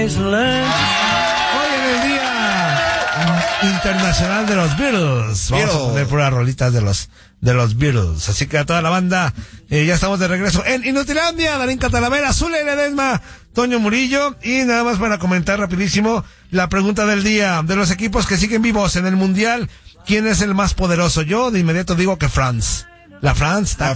Hoy en el Día Internacional de los Beatles. Vamos a poner puras rolitas de los Beatles. Así que a toda la banda, ya estamos de regreso en Inutilandia. Darín Catalavera, Zule Ledesma, Toño Murillo. Y nada más para comentar rapidísimo la pregunta del día. De los equipos que siguen vivos en el Mundial, ¿quién es el más poderoso? Yo de inmediato digo que France. La France está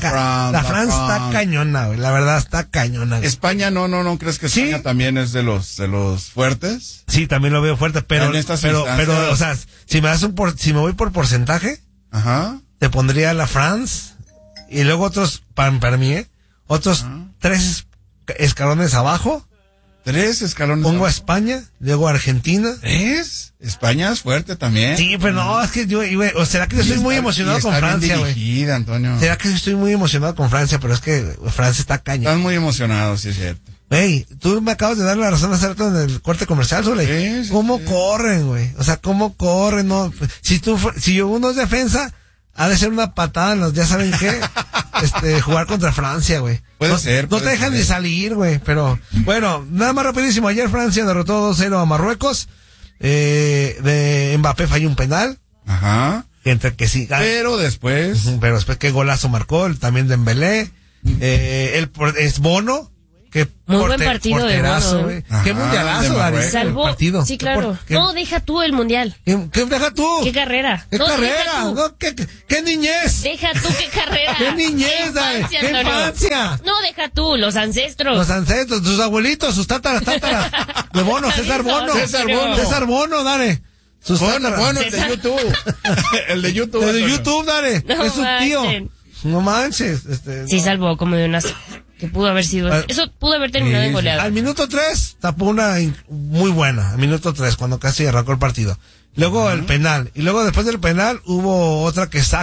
cañona, güey. La verdad está cañona, güey. España, no crees que España también es de los fuertes? Sí, también lo veo fuerte, pero, o sea, si me voy por porcentaje, ajá, te pondría la France y luego otros, para mí, otros 3 escalones abajo. 3 escalones. Pongo a España, luego a Argentina. ¿3? España es fuerte también. Sí, pero no, es que o será que yo estoy muy emocionado con Francia, güey. Antonio. Será que yo estoy muy emocionado con Francia, pero es que Francia está cañón. Estás muy emocionado, sí es cierto. Güey, tú me acabas de dar la razón hace rato en el corte comercial, Sole. Sí, ¿Cómo corren, güey? O sea, ¿cómo corren? No, si uno es defensa, ha de ser una patada en los, ya saben qué, jugar contra Francia, güey. Puede ser. No te dejan ni salir, güey, pero, bueno, nada más rapidísimo. Ayer Francia derrotó 2-0 a Marruecos. De Mbappé falló un penal. Ajá. Entre que sí. Pero después, qué golazo marcó, también Dembélé. Es Bono. Muy buen partido de Bono, güey. Qué mundialazo, Darío. Salvó, partido. sí, claro. No, deja tú el mundial. ¿Qué deja tú? ¿Qué carrera? ¿Qué carrera? No, ¿qué niñez? Deja tú qué carrera. ¿Qué niñez, Darío? ¿Qué infancia? No, deja tú, los ancestros. Los ancestros, sus abuelitos, sus tátaras. De Bono, César Bono. César Bono, dale. Bono, el de YouTube. El de YouTube, dale. No es su tío. No manches. Sí, salvó como de unas... Que pudo haber sido... Eso pudo haber terminado en goleada. Al minuto 3 tapó una muy buena. Al minuto 3, cuando casi arrancó el partido. Luego el penal. Y luego después del penal hubo otra que